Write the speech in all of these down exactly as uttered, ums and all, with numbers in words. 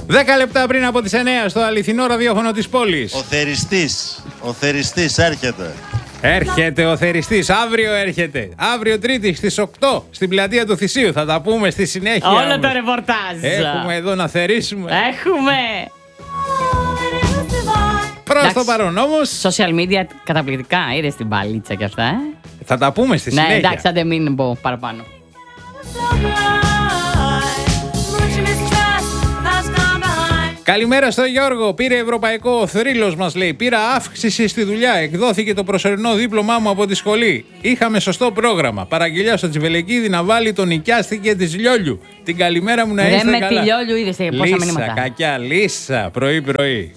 Δέκα λεπτά πριν από τις εννιά στο αληθινό ραδιόφωνο της πόλης. Ο θεριστής, ο θεριστής έρχεται. Έρχεται ο θεριστής, αύριο έρχεται. Αύριο Τρίτη στις οκτώ στην πλατεία του Θησίου. Θα τα πούμε στη συνέχεια. Όλο όμως το ρεπορτάζ. Έχουμε εδώ να θερήσουμε. Έχουμε. Προς το παρόν όμως. Social media καταπληκτικά. Είδες την παλίτσα κι αυτά, ε? Θα τα πούμε στη συνέχεια. Ναι, εντάξει, θα δεν μην πω παραπάνω. Καλημέρα στο Γιώργο. Πήρε ευρωπαϊκό ο θρύλος μας, λέει. Πήρα αύξηση στη δουλειά. Εκδόθηκε το προσωρινό δίπλωμά μου από τη σχολή. Είχαμε σωστό πρόγραμμα. Παραγγελιά στο Τσιβελεκίδη να βάλει τον νοικιάστηκε της Λιόλιου. Την καλημέρα μου να Ρε, είστε με καλά. τη Λιόλιου είδες πόσα μηνύματα. Λίσσα, κακιά, λίσσα. Πρωί-πρωί.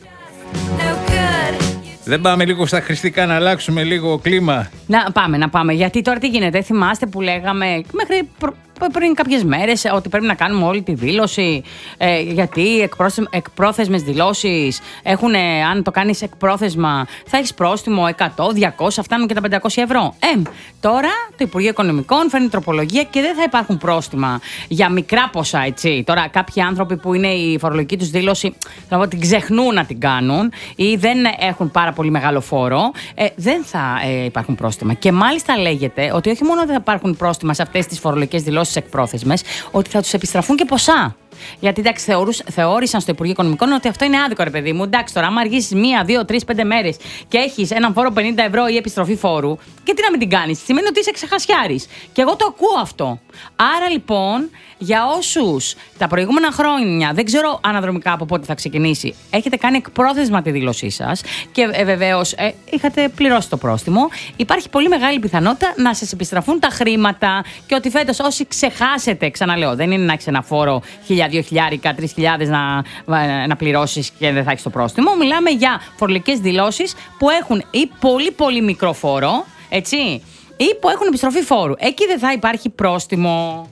Δεν πάμε λίγο στα χρηστικά να αλλάξουμε λίγο κλίμα? Να πάμε, να πάμε. Γιατί τώρα τι γίνεται, θυμάστε που λέγαμε μέχρι προ... πριν κάποιες μέρες ότι πρέπει να κάνουμε όλη τη δήλωση, ε, γιατί εκπρόθε... εκπρόθεσμες δηλώσεις έχουν, αν το κάνεις εκπρόθεσμα θα έχεις πρόστιμο εκατό, διακόσια, φτάνουν και τα πεντακόσια ευρώ. Ε, τώρα το Υπουργείο Οικονομικών φέρνει τροπολογία και δεν θα υπάρχουν πρόστιμα για μικρά ποσά, έτσι. Τώρα κάποιοι άνθρωποι που είναι η φορολογική τους δήλωση, θα πω, την ξεχνούν να την κάνουν ή δεν έχουν πάρα πολύ μεγάλο φόρο, ε, δεν θα ε, υπάρχουν πρόστιμα. Και μάλιστα λέγεται ότι όχι μόνο δεν θα υπάρχουν πρόστιμα σε αυτές τις φορολογικές δηλώσεις εκπρόθεσμες, ότι θα τους επιστραφούν και ποσά. Γιατί εντάξει, θεωρούς, θεώρησαν στο Υπουργείο Οικονομικών ότι αυτό είναι άδικο, ρε παιδί μου. Εντάξει, τώρα, άμα αργήσεις μία, δύο, τρεις, πέντε μέρες και έχεις έναν φόρο πενήντα ευρώ ή επιστροφή φόρου, και τι να μην την κάνεις? Σημαίνει ότι είσαι ξεχασιάρης. Και εγώ το ακούω αυτό. Άρα λοιπόν, για όσους τα προηγούμενα χρόνια, δεν ξέρω αναδρομικά από πότε θα ξεκινήσει, έχετε κάνει εκπρόθεσμα τη δήλωσή σας και ε, βεβαίως ε, είχατε πληρώσει το πρόστιμο, υπάρχει πολύ μεγάλη πιθανότητα να σας επιστραφούν τα χρήματα και ότι φέτος όσοι ξεχάσετε, ξαναλέω, δεν είναι να έχεις ένα φόρο χίλια, δύο χιλιάρικα, τρεις χιλιάδες να, να πληρώσεις και δεν θα έχεις το πρόστιμο. Μιλάμε για φορολογικές δηλώσεις που έχουν ή πολύ πολύ μικρό φόρο, έτσι, ή που έχουν επιστροφή φόρου. Εκεί δεν θα υπάρχει πρόστιμο.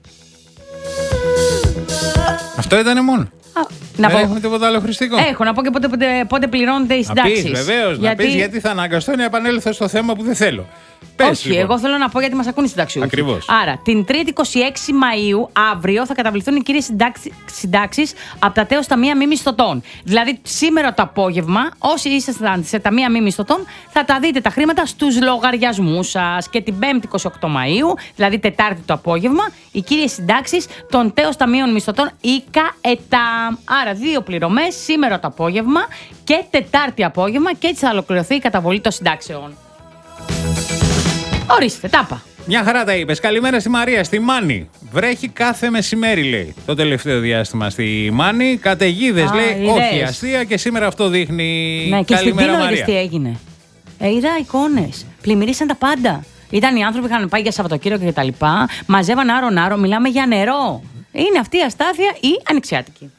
Αυτό ήτανε μόνο. Α, να δεν πω... έχουμε τίποτα άλλο χρηστικό. Έχω να πω και πότε, πότε, πότε πληρώνονται οι συντάξεις. Να πεις, βεβαίως, γιατί... να πεις, γιατί θα αναγκαστώ να επανέλθω στο θέμα που δεν θέλω. Πες, Όχι, λοιπόν. εγώ θέλω να πω γιατί μας ακούν οι συνταξιούχοι. Ακριβώς. Άρα, την Τρίτη είκοσι έξι Μαΐου, αύριο, θα καταβληθούν οι κύριες συντάξεις από τα τέος ταμεία μη μισθωτών. Δηλαδή, σήμερα το απόγευμα, όσοι ήσασταν σε ταμεία μη μισθωτών, θα τα δείτε τα χρήματα στους λογαριασμούς σας. Και την Πέμπτη είκοσι οκτώ Μαΐου, δηλαδή Τετάρτη το απόγευμα, οι κύριες συντάξεις των τέος ταμείων μισθωτών ΙΚΑ-ΕΤΑ. Άρα, δύο πληρωμές σήμερα το απόγευμα και Τετάρτη απόγευμα, και έτσι θα ολοκληρωθεί η καταβολή των συντάξεων. Ορίστε, τάπα. Μια χαρά τα είπες. Καλημέρα στη Μαρία, στη Μάνη. Βρέχει κάθε μεσημέρι, λέει, το τελευταίο διάστημα στη Μάνη. Καταιγίδες, λέει, είδες. όχι αστεία, και σήμερα αυτό δείχνει. Ναι, και στην Καλημέρα, Τίνο Μαρία. είδες τι έγινε. Ε, είδα εικόνες. Πλημμυρίσαν τα πάντα. Ήταν οι άνθρωποι που είχαν πάει για Σαββατοκύριακο και τα λοιπά. Μαζεύαν άρο-άρο. Μιλάμε για νερό. Είναι αυτή η αστάθεια ή ανοιξιάτικη.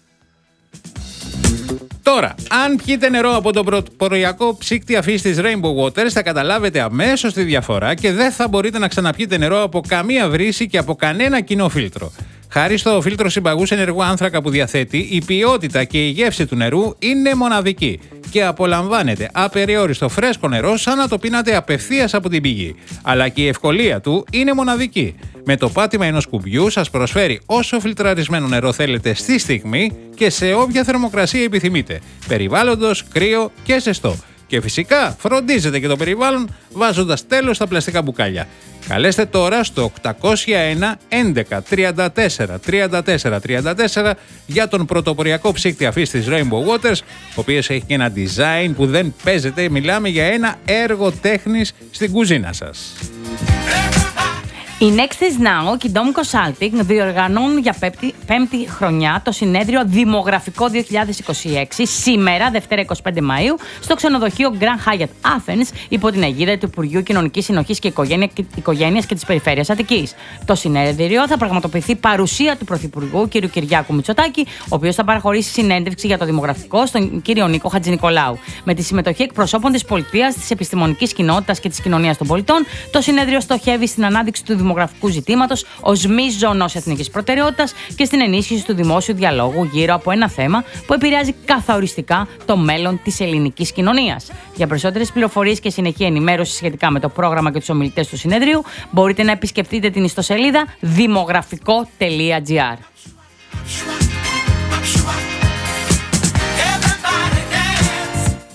Τώρα, αν πιείτε νερό από το πρωτοποριακό ψύκτη αφής της Rainbow Waters, θα καταλάβετε αμέσως τη διαφορά και δεν θα μπορείτε να ξαναπιείτε νερό από καμία βρύση και από κανένα κοινό φίλτρο. Χάρη στο φίλτρο συμπαγούς ενεργού άνθρακα που διαθέτει, η ποιότητα και η γεύση του νερού είναι μοναδική και απολαμβάνετε απεριόριστο φρέσκο νερό σαν να το πίνατε απευθείας από την πηγή. Αλλά και η ευκολία του είναι μοναδική. Με το πάτημα ενός κουμπιού σας προσφέρει όσο φιλτραρισμένο νερό θέλετε στη στιγμή και σε όποια θερμοκρασία επιθυμείτε. Περιβάλλοντος, κρύο και ζεστό. Και φυσικά φροντίζετε και το περιβάλλον βάζοντας τέλος στα πλαστικά μπουκάλια. Καλέστε τώρα στο οκτακόσια ένα έντεκα τριάντα τέσσερα τριάντα τέσσερα τριάντα τέσσερα για τον πρωτοποριακό ψύκτη αφής της Rainbow Waters, ο οποίος έχει και ένα design που δεν παίζεται. Μιλάμε για ένα έργο τέχνης στην κουζίνα σας. Η Nexus Now και η Dom Consulting διοργανώνουν για πέμπτη, πέμπτη χρονιά το συνέδριο Δημογραφικό δύο χιλιάδες είκοσι έξι, σήμερα, Δευτέρα εικοστή πέμπτη Μαΐου, στο ξενοδοχείο Grand Hyatt Athens, υπό την αιγίδα του Υπουργείου Κοινωνικής Συνοχής και Οικογένειας και της Περιφέρειας Αττικής. Το συνέδριο θα πραγματοποιηθεί παρουσία του Πρωθυπουργού κ. Κυριάκου Μητσοτάκη, ο οποίος θα παραχωρήσει συνέντευξη για το δημογραφικό στον κ. Νίκο Χατζηνικολάου. Με τη συμμετοχή εκπροσώπων της πολιτείας, της επιστημονικής κοινότητας και της κοινωνίας των πολιτών, το συνέδριο στοχεύει στην ανάδειξη του δημογραφικού ζητήματος ως μείζωνος εθνικής προτεραιότητας και στην ενίσχυση του δημόσιου διαλόγου γύρω από ένα θέμα που επηρεάζει καθοριστικά το μέλλον της ελληνικής κοινωνίας. Για περισσότερες πληροφορίες και συνεχή ενημέρωση σχετικά με το πρόγραμμα και τους ομιλητές του συνέδριου, μπορείτε να επισκεφτείτε την ιστοσελίδα δημογραφικό τελεία τζι άρ.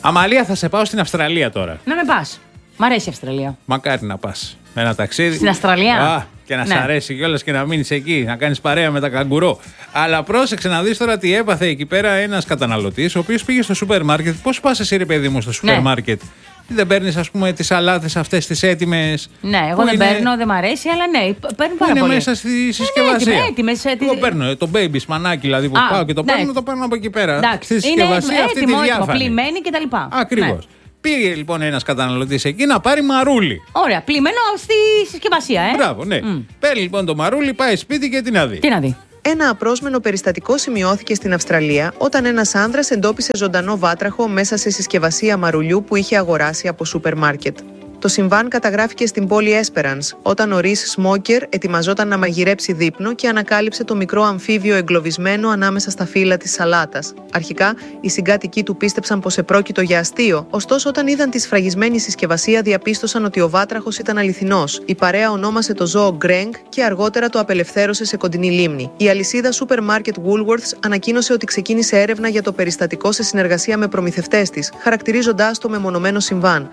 Αμαλία, θα σε πάω στην Αυστραλία τώρα. Να με πας. Μ' αρέσει η Αυστραλία. Μακάρι να πας με ένα ταξίδι. Στην Αυστραλία. Α, και να Ναι. σ' αρέσει κιόλας και να μείνεις εκεί, να κάνεις παρέα με τα καγκουρό. Αλλά πρόσεξε να δεις τώρα τι έπαθε εκεί πέρα ένας καταναλωτής, ο οποίος πήγε στο σούπερ μάρκετ. Πώς πας εσύ, ρε παιδί μου, στο σούπερ Ναι. μάρκετ? Δεν παίρνεις, ας πούμε, τις σαλάτες αυτές τις έτοιμες? Ναι, εγώ που δεν είναι- παίρνω, δεν μ' αρέσει, αλλά ναι, παίρνω Που πάρα είναι πολύ. μέσα στη Ναι, συσκευασία. έτοιμε- έτοιμες, ε, Εγώ τι- παίρνω ε, το baby σπανάκι, δηλαδή που Α, πάω και το ναι. παίρνω, το παίρνω από εκεί πέρα. Εντάξει, Στη είναι συσκευασία αυτή τη έτοιμο, έτοιμο, διάφανη. πλημμένη κτλ. Ακριβώς. Πήγε λοιπόν ένας καταναλωτής εκεί να πάρει μαρούλι. Ωραία, πλημμένο στη συσκευασία, ε. Μπράβο, ναι. Μμ. Παίρνει λοιπόν το μαρούλι, πάει σπίτι και τι να δει. Τι να δει. Ένα απρόσμενο περιστατικό σημειώθηκε στην Αυστραλία όταν ένας άνδρας εντόπισε ζωντανό βάτραχο μέσα σε συσκευασία μαρουλιού που είχε αγοράσει από σούπερ μάρκετ. Το συμβάν καταγράφηκε στην πόλη Έσπερανς, όταν ο Ρις Σμόκερ ετοιμαζόταν να μαγειρέψει δείπνο και ανακάλυψε το μικρό αμφίβιο εγκλωβισμένο ανάμεσα στα φύλλα της σαλάτας. Αρχικά, οι συγκάτοικοι του πίστεψαν πως επρόκειτο για αστείο, ωστόσο, όταν είδαν τη σφραγισμένη συσκευασία, διαπίστωσαν ότι ο βάτραχος ήταν αληθινός. Η παρέα ονόμασε το ζώο Γκρέγκ και αργότερα το απελευθέρωσε σε κοντινή λίμνη. Η αλυσίδα σούπερ μάρκετ Woolworths ανακοίνωσε ότι ξεκίνησε έρευνα για το περιστατικό σε συνεργασία με προμηθευτές της, χαρακτηρίζοντάς το μεμονωμένο συμβάν.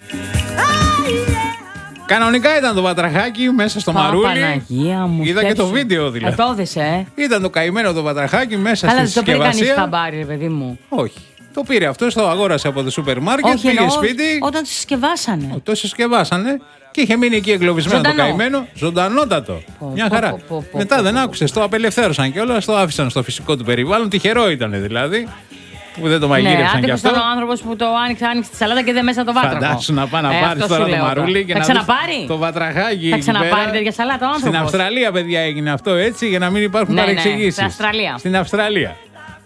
Κανονικά ήταν το βατραχάκι μέσα στο Πα, μαρούλι. Παναγία μου. Είδα και το σκέψου. βίντεο δηλαδή. Ε, το είδες, ε. Ήταν το καημένο το βατραχάκι μέσα Αλλά στη δεν το πήρε κανείς συσκευασία. χαμπάρι, ρε παιδί μου. Όχι. Το πήρε αυτό, το αγόρασε από το σούπερ μάρκετ, Όχι, πήγε εννοώ σπίτι. όταν το συσκευάσανε. Το συσκευάσανε και είχε μείνει εκεί εγκλωβισμένο το Ζωντανό. καημένο. Ζωντανότατο. Πω, Μια πω, χαρά. πω, πω, πω, Μετά πω, δεν πω. άκουσε, το απελευθέρωσαν κιόλας, το άφησαν στο φυσικό του περιβάλλον. Τυχερό ήταν δηλαδή. Που δεν το μαγείρεψαν Ναι, κι άντε αυτό. ήταν ο άνθρωπος που το άνοιξε, άνοιξε τη σαλάτα και δεν μέσα το βάτραχο. Φαντάσου να πάει να Ε, πάρει αυτό τώρα σου το λέω μαρούλι και Θα να δεις ξαναπάρει. το βατραχάκι. Θα εκεί ξαναπάρει πέρα. τέτοια σαλάτα ο άνθρωπος. Στην Αυστραλία, παιδιά, έγινε αυτό έτσι για να μην υπάρχουν Ναι, ναι, παρεξηγήσεις. στην Αυστραλία. Στην Αυστραλία.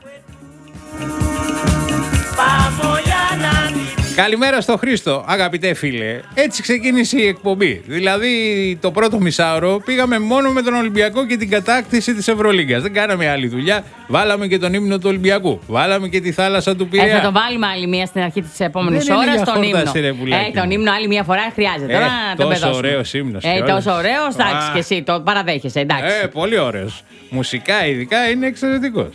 Καλημέρα στο Χρήστο, αγαπητέ φίλε. Έτσι ξεκίνησε η εκπομπή. Δηλαδή, το πρώτο μισάωρο πήγαμε μόνο με τον Ολυμπιακό και την κατάκτηση της Ευρωλίγκας. Δεν κάναμε άλλη δουλειά. Βάλαμε και τον ύμνο του Ολυμπιακού. Βάλαμε και τη θάλασσα του Ε, Πειραιά. θα το βάλουμε άλλη μία στην αρχή της επόμενης Δεν είναι ώρας για τον χόρταση, ύμνο. ρε πουλάκι Ε, τον μου. ύμνο άλλη μία φορά χρειάζεται. Ε, Τώρα να τον τόσο πεδώσουμε. ωραίος ύμνος Ε, κιόλας. τόσο ωραίος, εντάξει Α. και εσύ το παραδέχεσαι, εντάξει. Ε, πολύ ωραίος. Μουσικά ειδικά είναι εξαιρετικός.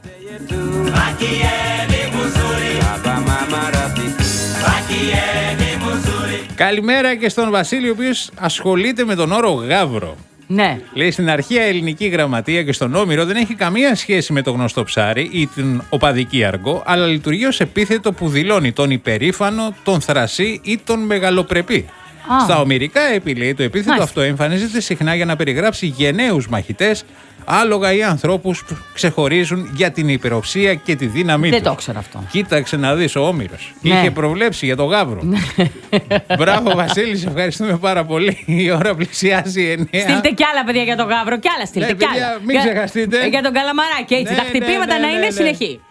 Καλημέρα και στον Βασίλη, ο οποίος ασχολείται με τον όρο γάβρο. Ναι. Λέει στην αρχαία ελληνική γραμματεία και στον Όμηρο δεν έχει καμία σχέση με το γνωστό ψάρι ή την οπαδική αργό, αλλά λειτουργεί ως επίθετο που δηλώνει τον υπερήφανο, τον θρασί ή τον μεγαλοπρεπή. Α. Στα ομηρικά επιλέγει το επίθετο Μάλιστα. αυτό εμφανίζεται συχνά για να περιγράψει γενναίους μαχητές, άλογα ή ανθρώπους που ξεχωρίζουν για την υπεροψία και τη δύναμή Δεν τους. το ήξερα αυτό. Κοίταξε να δεις ο Όμηρος. Ναι. Είχε προβλέψει για το γάβρο. Μπράβο Βασίλη, σε ευχαριστούμε πάρα πολύ. Η ώρα πλησιάζει εννέα. Στείλτε κι άλλα, παιδιά, για τον γάβρο. Κι άλλα στείλτε Ναι, κι παιδιά, άλλα. μην Για- ξεχαστείτε. Για τον καλαμαράκι, έτσι. Ναι, τα ναι, χτυπήματα ναι, να ναι, είναι ναι. συνεχή.